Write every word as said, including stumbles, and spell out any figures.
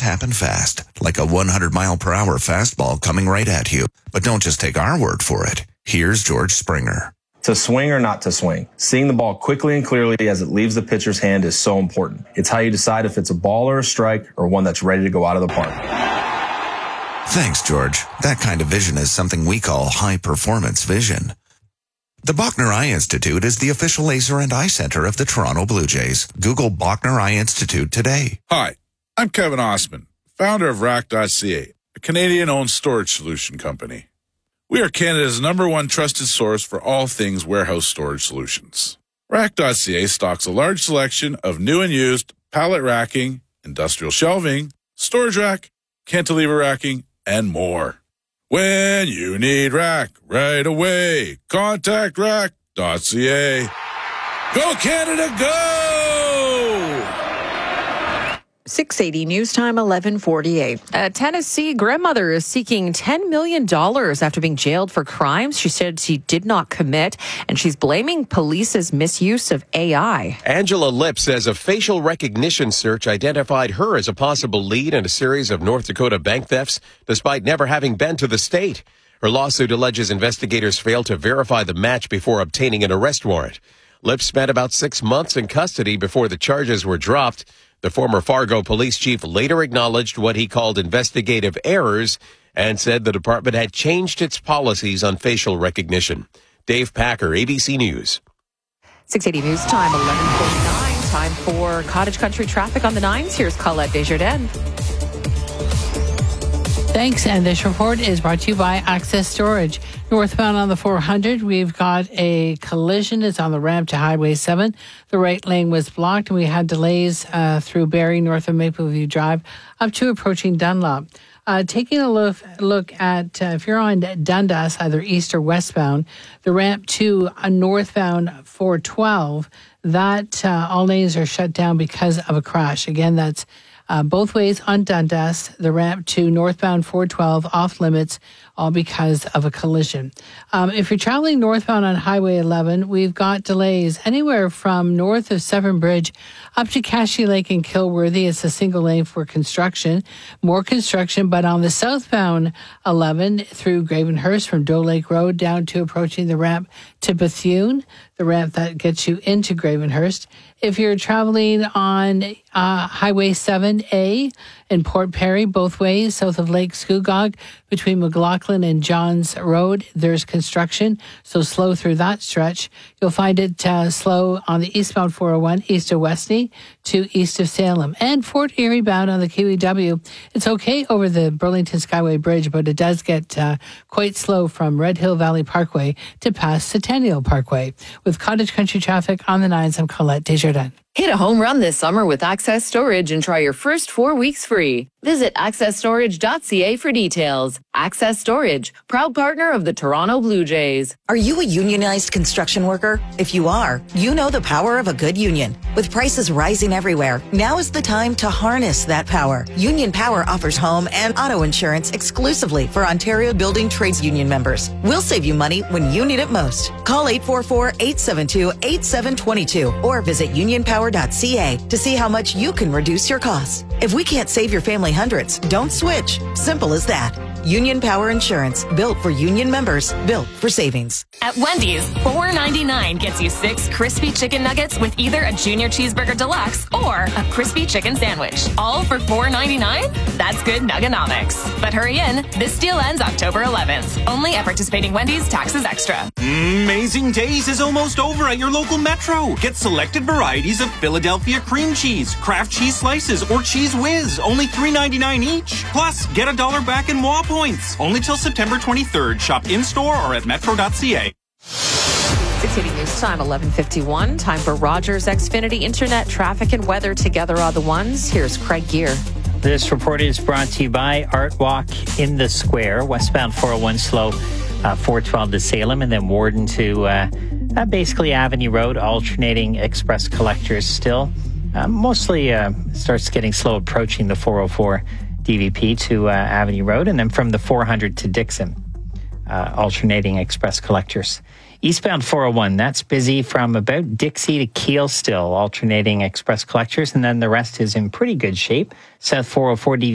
happen fast, like a one hundred mile per hour fastball coming right at you. But don't just take our word for it. Here's George Springer. To swing or not to swing, seeing the ball quickly and clearly as it leaves the pitcher's hand is so important. It's how you decide if it's a ball or a strike or one that's ready to go out of the park. Thanks, George. That kind of vision is something we call high-performance vision. The Bachner Eye Institute is the official laser and eye center of the Toronto Blue Jays. Google Bachner Eye Institute today. Hi, I'm Kevin Osman, founder of Rack dot C A, a Canadian-owned storage solution company. We are Canada's number one trusted source for all things warehouse storage solutions. Rack dot C A stocks a large selection of new and used pallet racking, industrial shelving, storage rack, cantilever racking, and more. When you need rack right away, contact Rack dot C A. Go Canada, go! six eighty News Time, eleven forty-eight. A Tennessee grandmother is seeking ten million dollars after being jailed for crimes she said she did not commit, and she's blaming police's misuse of A I. Angela Lipp says a facial recognition search identified her as a possible lead in a series of North Dakota bank thefts, despite never having been to the state. Her lawsuit alleges investigators failed to verify the match before obtaining an arrest warrant. Lipp spent about six months in custody before the charges were dropped. The former Fargo police chief later acknowledged what he called investigative errors and said the department had changed its policies on facial recognition. Dave Packer, A B C News. six eighty News Time, eleven forty-nine. Time for Cottage Country traffic on the nines. Here's Colette Desjardins. Thanks, and this report is brought to you by Access Storage. Northbound on the four hundred, we've got a collision. It's on the ramp to Highway seven. The right lane was blocked, and we had delays uh, through Barrie, north of Mapleview Drive, up to approaching Dunlop. Uh, taking a look, look at, uh, if you're on Dundas, either east or westbound, the ramp to a northbound four twelve, that uh, all lanes are shut down because of a crash. Again, that's Uh, both ways on Dundas, the ramp to northbound four twelve off limits, all because of a collision. Um, if you're traveling northbound on Highway eleven, we've got delays anywhere from north of Severn Bridge up to Cashy Lake and Kilworthy. It's a single lane for construction, more construction, but on the southbound eleven through Gravenhurst from Doe Lake Road down to approaching the ramp to Bethune, the ramp that gets you into Gravenhurst. If you're traveling on uh, Highway seven A in Port Perry, both ways, south of Lake Scugog, between McLaughlin and Johns Road, there's construction, so slow through that stretch. You'll find it uh, slow on the eastbound four oh one, east of Westney to east of Salem. And Fort Erie bound on the Q E W. It's okay over the Burlington Skyway Bridge, but it does get uh, quite slow from Red Hill Valley Parkway to past Centennial Parkway. With Cottage Country traffic on the nines, I'm Colette Desjardins. Hit a home run this summer with Access Storage and try your first four weeks free. Visit access storage dot c a for details. Access Storage, proud partner of the Toronto Blue Jays. Are you a unionized construction worker? If you are, you know the power of a good union. With prices rising everywhere, now is the time to harness that power. Union Power offers home and auto insurance exclusively for Ontario Building Trades Union members. We'll save you money when you need it most. Call eight four four, eight seven two, eight seven two two or visit union power dot c a to see how much you can reduce your costs. If we can't save your family hundreds, don't switch. Simple as that. Union Power Insurance, built for union members, built for savings. At Wendy's, four ninety-nine gets you six crispy chicken nuggets with either a junior cheeseburger deluxe or a crispy chicken sandwich. All for four ninety-nine? That's good nuggonomics. But hurry in, this deal ends October eleventh. Only at participating Wendy's, taxes extra. Amazing Days is almost over at your local Metro. Get selected varieties of Philadelphia cream cheese, Kraft cheese slices, or Cheese Whiz, only three ninety-nine each. Plus, get a dollar back in W A points. Only till September twenty-third. Shop in-store or at metro dot c a. six eighty News Time, eleven fifty-one. Time for Rogers Xfinity Internet, traffic, and weather together are the ones. Here's Craig Gear. This report is brought to you by Art Walk in the Square. Westbound four oh one slow, uh, four twelve to Salem, and then Warden to uh, uh, basically Avenue Road, alternating express collectors still. Uh, mostly uh, starts getting slow approaching the four oh four D V P to uh, Avenue Road, and then from the four hundred to Dixon, uh, alternating express collectors. Eastbound four oh one, that's busy from about Dixie to Kiel still, alternating express collectors, and then the rest is in pretty good shape. South four oh four D V P